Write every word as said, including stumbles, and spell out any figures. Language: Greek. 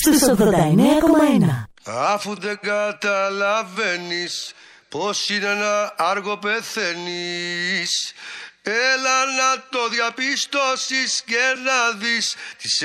στους ογδόντα εννέα κόμμα ένα. Αφού δεν καταλαβαίνεις πως είναι ένα άργο πεθαίνεις, έλα να το διαπιστώσεις και να δεις τις